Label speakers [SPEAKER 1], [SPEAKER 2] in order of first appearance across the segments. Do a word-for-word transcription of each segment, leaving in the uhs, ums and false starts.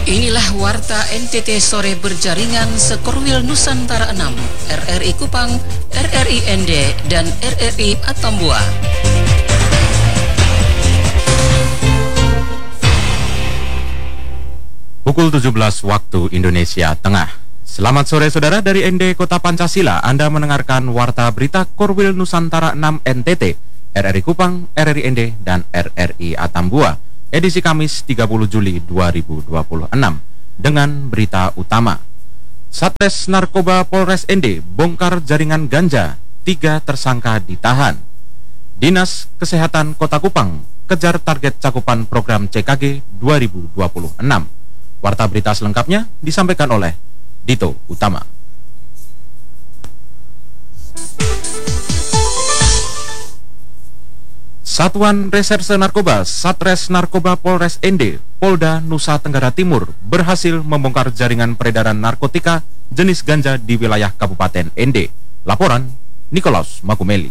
[SPEAKER 1] Inilah Warta N T T Sore Berjaringan Sekorwil Nusantara enam, R R I Kupang, R R I N D, dan R R I Atambua.
[SPEAKER 2] Pukul tujuh belas waktu Indonesia Tengah. Selamat sore saudara dari N D Kota Pancasila. Anda mendengarkan Warta Berita Korwil Nusantara enam N T T, R R I Kupang, R R I N D, dan R R I Atambua. Edisi Kamis tiga puluh Juli dua ribu dua puluh enam. Dengan berita utama. Satres Narkoba Polres N D bongkar jaringan ganja, tiga tersangka ditahan. Dinas Kesehatan Kota Kupang kejar target cakupan program C K G dua ribu dua puluh enam. Warta berita selengkapnya disampaikan oleh Dito Utama. Satuan Reserse Narkoba Satres Narkoba Polres N D, Polda Nusa Tenggara Timur berhasil membongkar jaringan peredaran narkotika jenis ganja di wilayah Kabupaten N D. Laporan Nikolaus Makumeli.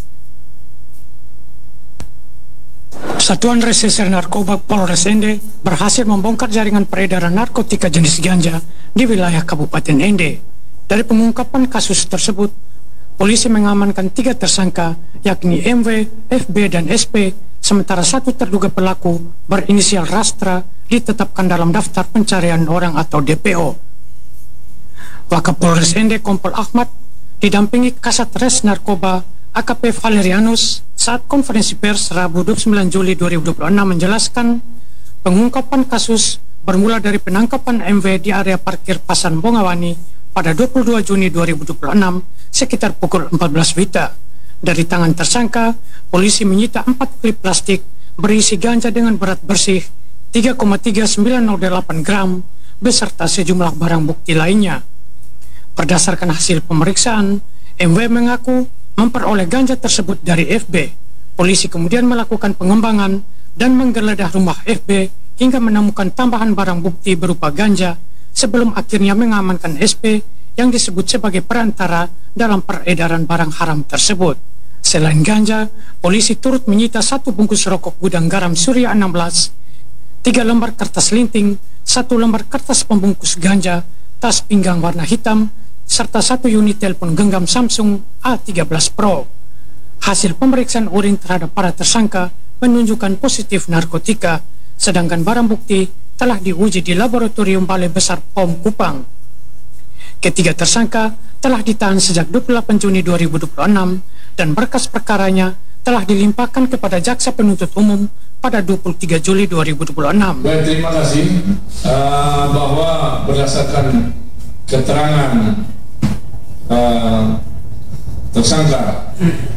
[SPEAKER 3] Satuan Reserse Narkoba Polres N D berhasil membongkar jaringan peredaran narkotika jenis ganja di wilayah Kabupaten N D. Dari pengungkapan kasus tersebut, polisi mengamankan tiga tersangka, yakni M W, F B, dan S P, sementara satu terduga pelaku berinisial Rastra ditetapkan dalam daftar pencarian orang atau D P O. Wakapolres N D Kompol Ahmad didampingi Kasat Res Narkoba A K P Valerianus saat konferensi pers Rabu dua puluh sembilan Juli dua ribu dua puluh enam menjelaskan pengungkapan kasus bermula dari penangkapan M W di area parkir Pasar Bongawani pada dua puluh dua Juni dua ribu dua puluh enam sekitar pukul empat belas wita. Dari tangan tersangka, polisi menyita empat klip plastik berisi ganja dengan berat bersih tiga koma tiga sembilan nol delapan gram beserta sejumlah barang bukti lainnya. Berdasarkan hasil pemeriksaan, M W mengaku memperoleh ganja tersebut dari F B. Polisi kemudian melakukan pengembangan dan menggeledah rumah F B hingga menemukan tambahan barang bukti berupa ganja sebelum akhirnya mengamankan S P yang disebut sebagai perantara dalam peredaran barang haram tersebut. Selain ganja, polisi turut menyita satu bungkus rokok gudang garam Surya enam belas, tiga lembar kertas linting, satu lembar kertas pembungkus ganja, tas pinggang warna hitam, serta satu unit telepon genggam Samsung A tiga belas Pro. Hasil pemeriksaan urin terhadap para tersangka menunjukkan positif narkotika, sedangkan barang bukti telah diuji di laboratorium Balai Besar P O M Kupang. Ketiga tersangka telah ditahan sejak dua puluh delapan Juni dua ribu dua puluh enam dan berkas perkaranya telah dilimpahkan kepada Jaksa Penuntut Umum pada dua puluh tiga Juli dua ribu dua puluh enam.
[SPEAKER 4] Baik, terima kasih uh, bahwa berdasarkan keterangan uh, tersangka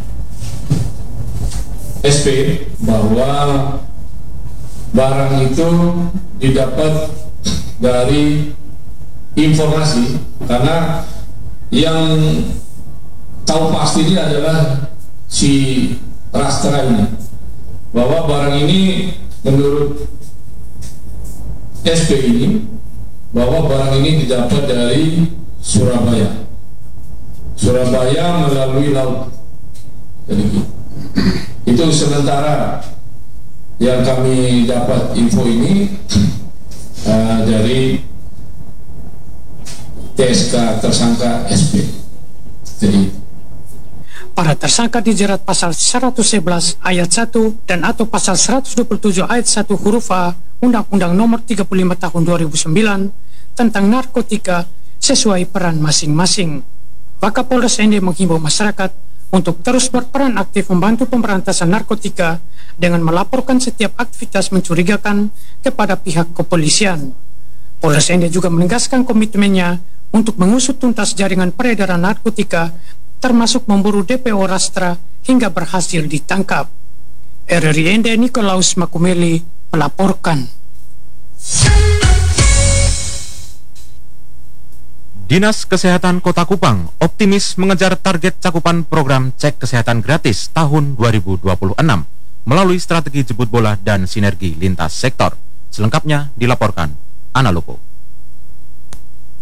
[SPEAKER 4] S P bahwa barang itu didapat dari informasi, karena yang tahu pasti ini adalah si Rastra ini, bahwa barang ini menurut S P ini bahwa barang ini didapat dari Surabaya Surabaya melalui laut. Jadi itu sementara yang kami dapat info ini uh, dari T S K tersangka S P. Jadi
[SPEAKER 3] para tersangka dijerat pasal seratus sebelas ayat satu dan atau pasal seratus dua puluh tujuh ayat satu huruf A Undang-Undang Nomor tiga puluh lima Tahun dua ribu sembilan tentang narkotika sesuai peran masing-masing. Wakapolres N D menghimbau masyarakat untuk terus berperan aktif membantu pemberantasan narkotika dengan melaporkan setiap aktivitas mencurigakan kepada pihak kepolisian. Polres N D juga menegaskan komitmennya untuk mengusut tuntas jaringan peredaran narkotika, termasuk memburu D P O Rastra hingga berhasil ditangkap. R R I N D Nikolaus Makumeli melaporkan.
[SPEAKER 2] Dinas Kesehatan Kota Kupang optimis mengejar target cakupan program cek kesehatan gratis tahun dua ribu dua puluh enam melalui strategi jemput bola dan sinergi lintas sektor. Selengkapnya dilaporkan Ana Lopo.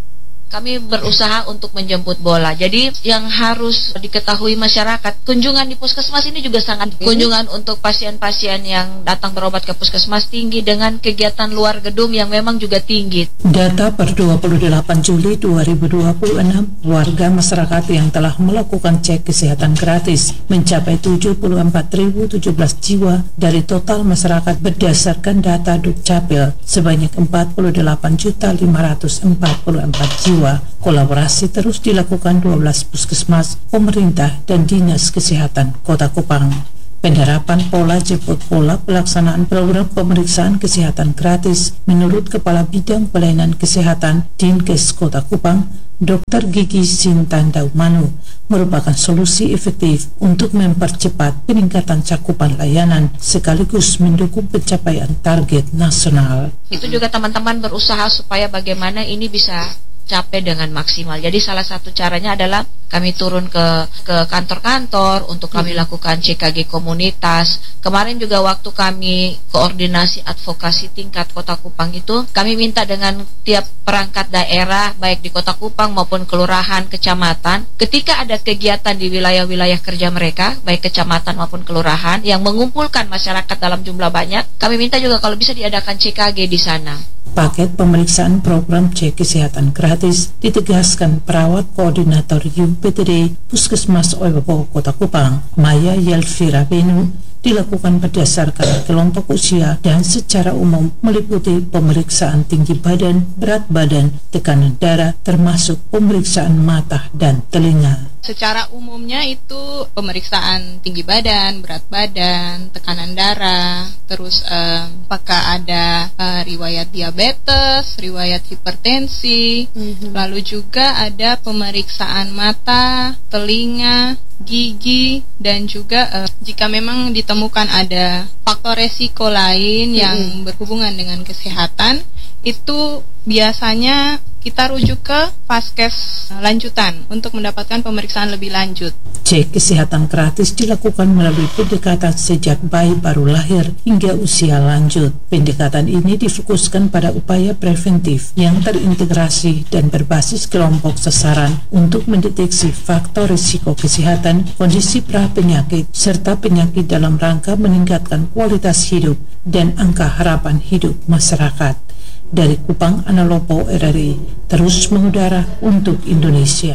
[SPEAKER 5] kami berusaha untuk menjemput bola. Jadi yang harus diketahui masyarakat, kunjungan di puskesmas ini juga sangat kunjungan untuk pasien-pasien yang datang berobat ke puskesmas tinggi dengan kegiatan luar gedung yang memang juga tinggi.
[SPEAKER 6] Data per dua puluh delapan Juli dua ribu dua puluh enam, warga masyarakat yang telah melakukan cek kesehatan gratis mencapai tujuh puluh empat ribu tujuh belas jiwa dari total masyarakat berdasarkan data Dukcapil sebanyak empat puluh delapan juta lima ratus empat puluh empat jiwa. Kolaborasi terus dilakukan dua belas puskesmas, pemerintah, dan Dinas Kesehatan Kota Kupang. Penerapan pola jemput bola pelaksanaan program pemeriksaan kesehatan gratis menurut Kepala Bidang Pelayanan Kesehatan Dinkes Kota Kupang, Dokter Gigi Sintandaumanu, merupakan solusi efektif untuk mempercepat peningkatan cakupan layanan sekaligus mendukung pencapaian target nasional.
[SPEAKER 5] Itu juga teman-teman berusaha supaya bagaimana ini bisa capai dengan maksimal. Jadi salah satu caranya adalah kami turun ke ke kantor-kantor untuk kami lakukan C K G komunitas. Kemarin juga waktu kami koordinasi advokasi tingkat Kota Kupang itu, kami minta dengan tiap perangkat daerah baik di Kota Kupang maupun kelurahan, kecamatan, ketika ada kegiatan di wilayah-wilayah kerja mereka, baik kecamatan maupun kelurahan yang mengumpulkan masyarakat dalam jumlah banyak, kami minta juga kalau bisa diadakan C K G di sana.
[SPEAKER 6] Paket pemeriksaan program cek kesehatan gratis ditegaskan perawat koordinator U P T D Puskesmas Oebobo Kota Kupang, Maya Yelvira Benu, dilakukan berdasarkan kelompok usia dan secara umum meliputi pemeriksaan tinggi badan, berat badan, tekanan darah, termasuk pemeriksaan mata dan telinga.
[SPEAKER 7] Secara umumnya itu pemeriksaan tinggi badan, berat badan, tekanan darah, terus um, apakah ada uh, riwayat diabetes, riwayat hipertensi, mm-hmm. lalu juga ada pemeriksaan mata, telinga, gigi, dan juga uh, jika memang ditemukan ada faktor resiko lain mm-hmm. yang berhubungan dengan kesehatan, itu biasanya kita rujuk ke vaskes lanjutan untuk mendapatkan pemeriksaan lebih lanjut.
[SPEAKER 6] Cek kesehatan gratis dilakukan melalui pendekatan sejak bayi baru lahir hingga usia lanjut. Pendekatan ini difokuskan pada upaya preventif yang terintegrasi dan berbasis kelompok sasaran untuk mendeteksi faktor risiko kesehatan, kondisi pra-penyakit, serta penyakit dalam rangka meningkatkan kualitas hidup dan angka harapan hidup masyarakat. Dari Kupang, Analopo, R R I, terus mengudara untuk Indonesia.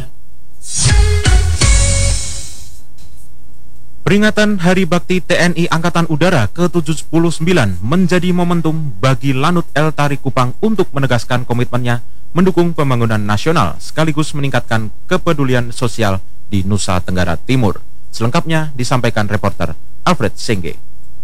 [SPEAKER 2] Peringatan Hari Bakti T N I Angkatan Udara ke tujuh puluh sembilan menjadi momentum bagi Lanut El Tari Kupang untuk menegaskan komitmennya mendukung pembangunan nasional sekaligus meningkatkan kepedulian sosial di Nusa Tenggara Timur. Selengkapnya disampaikan reporter Alfred Sengge.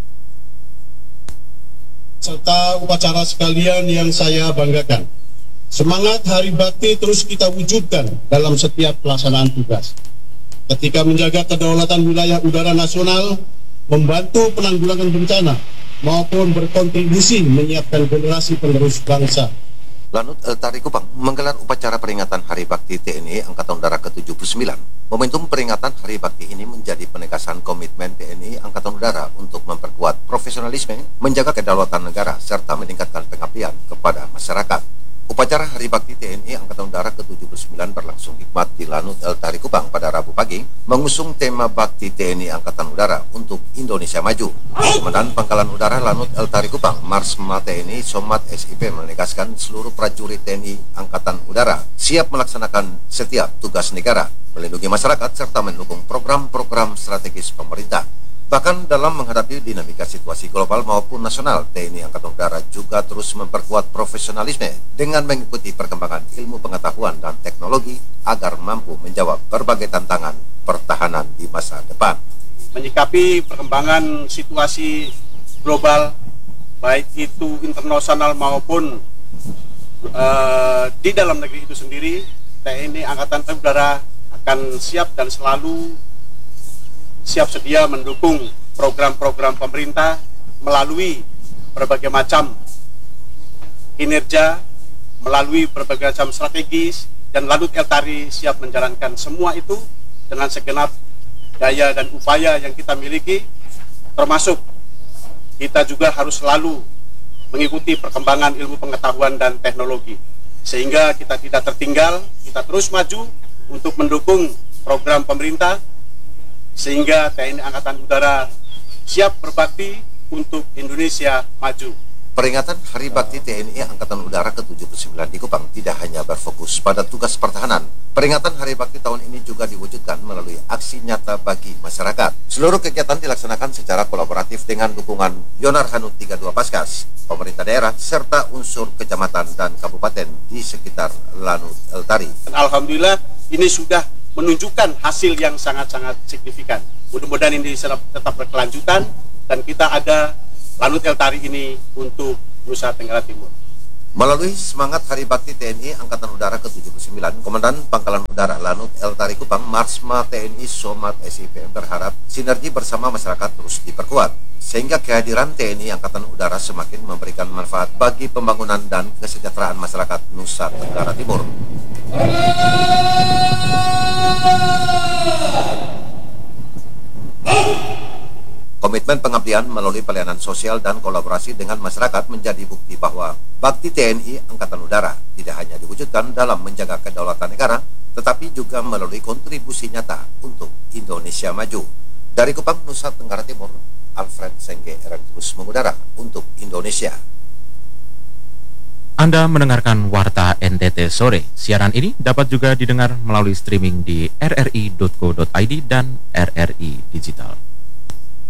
[SPEAKER 8] Serta upacara sekalian yang saya banggakan. Semangat Hari Bakti terus kita wujudkan dalam setiap pelaksanaan tugas. Ketika menjaga kedaulatan wilayah udara nasional, membantu penanggulangan bencana, maupun berkontribusi menyiapkan generasi penerus bangsa.
[SPEAKER 9] Lanut El Tari Kupang menggelar upacara peringatan Hari Bakti T N I Angkatan Udara ke tujuh puluh sembilan. Momentum peringatan Hari Bakti ini menjadi penegasan komitmen T N I Angkatan Udara untuk memperkuat profesionalisme, menjaga kedaulatan negara, serta meningkatkan pengabdian kepada masyarakat. Upacara Hari Bakti T N I Angkatan Udara ke tujuh puluh sembilan berlangsung hikmat di Lanut El Tari Kupang pada Rabu pagi, mengusung tema Bakti T N I Angkatan Udara untuk Indonesia Maju. Komandan Pangkalan Udara Lanut El Tari Kupang, Marsma T N I Somat S I P menegaskan seluruh prajurit T N I Angkatan Udara siap melaksanakan setiap tugas negara, melindungi masyarakat, serta mendukung program-program strategis pemerintah. Bahkan dalam menghadapi dinamika situasi global maupun nasional, T N I Angkatan Udara juga terus memperkuat profesionalisme dengan mengikuti perkembangan ilmu pengetahuan dan teknologi agar mampu menjawab berbagai tantangan pertahanan di masa depan.
[SPEAKER 10] Menyikapi perkembangan situasi global, baik itu internasional maupun uh, di dalam negeri itu sendiri, T N I Angkatan Udara akan siap dan selalu siap sedia mendukung program-program pemerintah melalui berbagai macam kinerja, melalui berbagai macam strategis, dan Lanut El Tari siap menjalankan semua itu dengan segenap daya dan upaya yang kita miliki, termasuk kita juga harus selalu mengikuti perkembangan ilmu pengetahuan dan teknologi. sehingga kita tidak tertinggal, kita terus maju untuk mendukung program pemerintah, sehingga T N I Angkatan Udara siap berbakti untuk Indonesia maju.
[SPEAKER 9] Peringatan Hari Bakti T N I Angkatan Udara ke tujuh puluh sembilan di Kupang tidak hanya berfokus pada tugas pertahanan. Peringatan Hari Bakti tahun ini juga diwujudkan melalui aksi nyata bagi masyarakat. Seluruh kegiatan dilaksanakan secara kolaboratif dengan dukungan Yonar Hanut tiga puluh dua Paskas, pemerintah daerah, serta unsur kecamatan dan kabupaten di sekitar Lanut Eltari.
[SPEAKER 10] Alhamdulillah ini sudah menunjukkan hasil yang sangat-sangat signifikan. Mudah-mudahan ini tetap berkelanjutan dan kita ada Lanut Eltari ini untuk Nusa Tenggara Timur.
[SPEAKER 9] Melalui semangat Hari Bakti T N I Angkatan Udara ke tujuh puluh sembilan, Komandan Pangkalan Udara Lanut Eltari Kupang, Marsma T N I Somat S I P M berharap sinergi bersama masyarakat terus diperkuat, sehingga kehadiran T N I Angkatan Udara semakin memberikan manfaat bagi pembangunan dan kesejahteraan masyarakat Nusa Tenggara Timur. Komitmen pengabdian melalui pelayanan sosial dan kolaborasi dengan masyarakat menjadi bukti bahwa bakti T N I Angkatan Udara tidak hanya diwujudkan dalam menjaga kedaulatan negara, tetapi juga melalui kontribusi nyata untuk Indonesia maju. Dari Kupang, Nusa Tenggara Timur, Alfred Sengge R R I terus mengudara untuk Indonesia.
[SPEAKER 2] Anda mendengarkan Warta N T T Sore. Siaran ini dapat juga didengar melalui streaming di r r i dot co dot i d dan R R I Digital.